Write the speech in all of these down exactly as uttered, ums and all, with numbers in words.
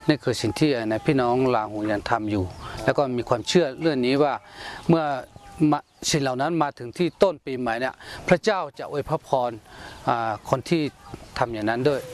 นี่คือสิ่งที่ในพี่น้องลาหูยังทำอยู่แล้วก็มีความเชื่อเรื่องนี้ว่าเมื่อสิ่งเหล่านั้นมาถึงที่ต้นปีใหม่เนี่ยพระเจ้าจะอวยพรคนที่ทำอย่างนั้นด้วย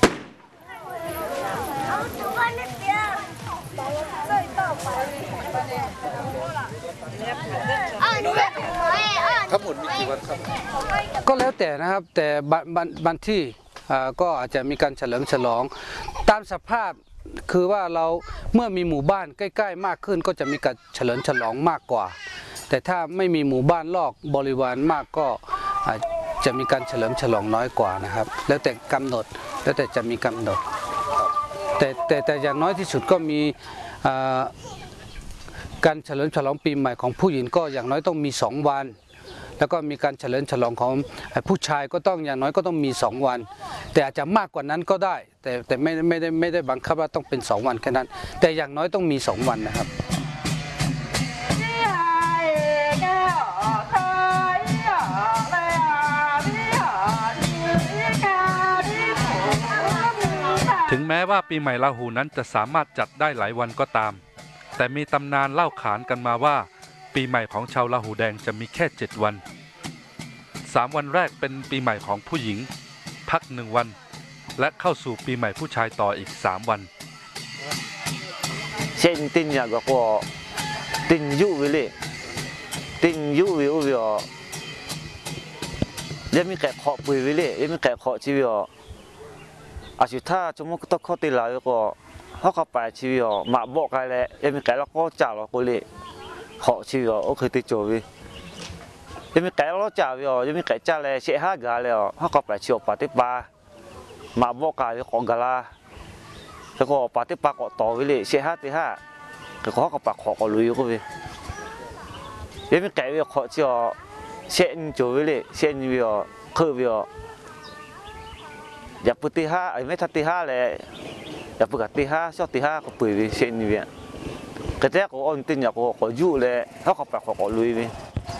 ทั้งหมดมีกี่วันครับก็แล้วแต่นะครับแต่บางที่ก็อาจจะมีการเฉลิมฉลองตามสภาพคือว่าเราเมื่อมีหมู่บ้านใกล้ๆมากขึ้นก็จะมีการเฉลิมฉลองมากกว่าแต่ถ้าไม่มีหมู่บ้านรอบบริวารมากก็จะมีการเฉลิมฉลองน้อยกว่านะครับแล้วแต่กำหนดแล้วแต่จะมีกำหนดแต่แต่แต่อย่างน้อยที่สุดก็มีการเฉลิมฉลองปีใหม่ของผู้หญิงก็อย่างน้อยต้องมีสองวันแล้วก็มีการเฉลิมฉลองของผู้ชายก็ต้องอย่างน้อยก็ต้องมีสองวันแต่อาจจะมากกว่านั้นก็ได้แต่แต่ไม่ไม่ได้ไม่ได้บังคับว่าต้องเป็นสองวันแค่นั้นแต่อย่างน้อยต้องมีสองวันนะครับถึงแม้ว่าปีใหม่ราหูนั้นจะสามารถจัดได้หลายวันก็ตามแต่มีตำนานเล่าขานกันมาว่าปีใหม่ของชาวราหูแดงจะมีแค่เจ็ดวันสามวันแรกเป็นปีใหม่ของผู้หญิงพักหนึ่งวันและเข้าสู่ปีใหม่ผู้ชายต่ออีกสามวันเช่นตินยาก็ก็ตินยูวิเลตินยูวิววิอยังมีแก่ขอปุยวิเลยังมีแก่ขอชีวิตอาชีพถ้าจมูกต้องเข้าตีลายก็เขาเข้าไปชีวิตมาบอกอะไรยังมีแก่แล้วก็จ่าเราก็เลยขอชีวิตโอเคติดจวิยังมีแก่เราจ่าวิยังมีแก่จ่าเลยเสียห้ากาเลยเขาเข้าไปชีวิตปฏิบัติมาบอกอะไรของกาลาแล้วก็ปฏิบัติก็ต่อวิเลยเสียห้าตีห้าก็เขาเข้าไปขอก็ลุยก็วิยังมีแก่วิขอชีวิตเสียนจวิเลยเสียนวิคือวิอย่าพูดตีห้าไอ้ไม่ทัดตีห้าเลยอย่าพูดกับตีห้าชอบตีห้าก็ปุ๋ยเช่นนี้ก็แต่ก็อ่อนตินอยากก็ก็ยุ่เลยเขาเขาไปเขาก็ลุยไป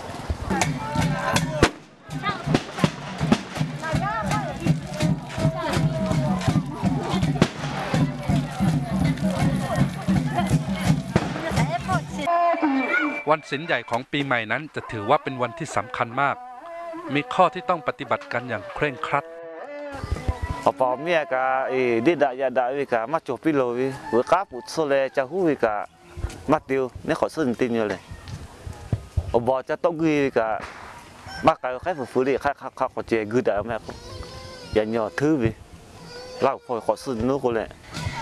วันศีลใหญ่ของปีใหม่นั้นจะถือว่าเป็นวันที่สำคัญมากมีข้อที่ต้องปฏิบัติกันอย่างเคร่งครัดพอพอเมียก็ดีดายาดาวิกามาจบพิโลวิเวก้าปุตโซเลจะหูวิกามาติวนี่ขอสื่อตินอยู่เลยอบอจะต้องกุยกามากไกลแค่ฝืนฝืนดิแค่ข้าวข้าวขอเจกุดาแม่ก็อย่าหย่อทื่อวิเล่าพอขอสื่อนู้ก็เลย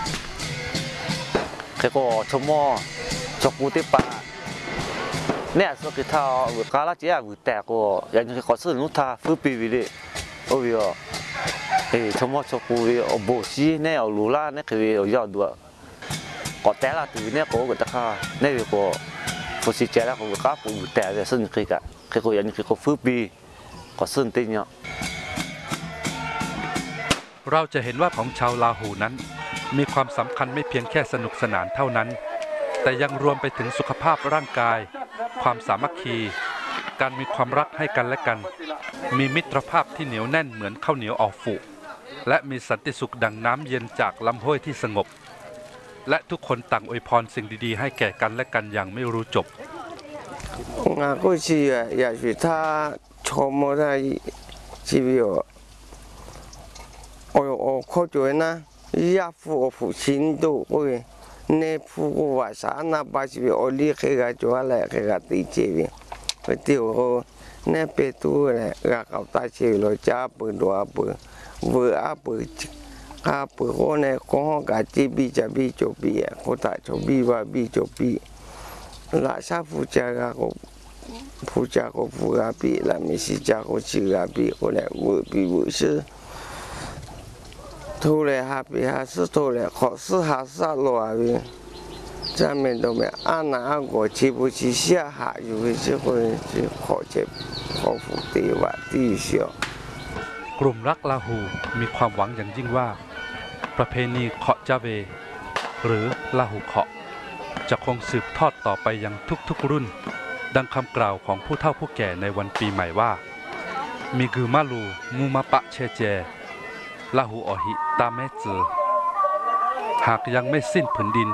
แค่ก็ชมอชกปูติปาเนี่ยสุกิท่าเวก้าละเจ้าวิแต่ก็อย่างนี้ขอสื่อนู้ท่าฟื้นปีวิดิโอ้ยเฮ้ยชมว่าชกูวิโอโบชีเนี่ยเอาลูล่าเนี่ยคือเอายอดด้วยก็แต่ละตัวเนี่ยก็ก็ตะข้าเนี่ยก็ผู้สิเจริญก็ก็ปูแต่เนี่ยซึ่งคือก็คือก็อย่างนี้คือก็ฟื้นปีก็ซึ่งติเนี่ยเราจะเห็นว่าของชาวราหูนั้นมีความสำคัญไม่เพียงแค่สนุกสนานเท่านั้นแต่ยังรวมไปถึงสุขภาพร่างกายความสามัคคีการมีความรักให้กันและกันมีมิตรภาพที่เหนียวแน่นเหมือนข้าวเหนียวออกฝูและมีสันติสุขดังน้ำเย็นจากลำห้วยที่สงบและทุกคนต่างอวยพรสิ่งดีๆให้แก่กันและกันอย่างไม่รู้จบงานก็ชีอ่ะอยากให้ท่าชมได้ชีวิตโอ้โอ้เขาจวยนะยาฟูฟูชินดูโอ้ยเนฟูว่าสานาบาชีวิตโอลีเคกาจวอะไรเคกาตีเจวิไปเที่ยวเนี่ยเป็นตัวเนี่ยก็เขาตาเชื่อเราจ้าปืนตัวปืนเวอร์อาปืนข้าปืนคนเนี่ยของเขาจีบีจะบีจบีอ่ะเขาตาจบีว่าบีจบีลาชาฟูจาก็ฟูจาก็ฟูอาบีลามิสิจาก็ชิอาบีคนเนี่ยเวอร์บีเวอร์ชื่อทุเรศฮาบีฮาสุทุเรศขอสุฮาซาโลอาบี在面都没安那个去不去下下有些会去考察考古地话地小กลุ่มรักลาหูมีความหวังอย่างยิ่งว่าประเพณีเคาะจาเวหรือลาหูเคาะจะคงสืบทอดต่อไปยังทุกๆรุ่นดังคำกล่าวของผู้เฒ่าผู้แก่ในวันปีใหม่ว่ามีกือมาลูมูมาปะเชเจลาหูอหิตาเมจือหากยังไม่สิ้นผืนดิน